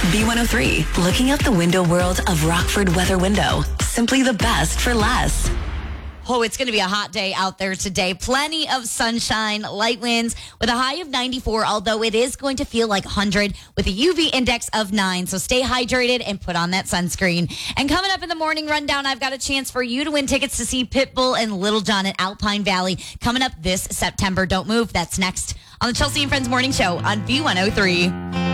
B103, looking out the window world of Rockford Weather Window. Simply the best for less. Oh, it's going to be a hot day out there today. Plenty of sunshine, light winds with a high of 94, although it is going to feel like 100 with a UV index of 9. So stay hydrated and put on that sunscreen. And coming up in the morning rundown, I've got a chance for you to win tickets to see Pitbull and Little John at Alpine Valley coming up this September. Don't move. That's next on the Chelsea and Friends Morning Show on B103.